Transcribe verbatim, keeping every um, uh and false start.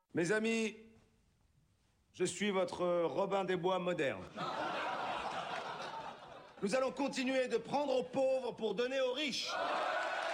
Mes amis, je suis votre Robin des Bois moderne. Nous allons continuer de prendre aux pauvres pour donner aux riches.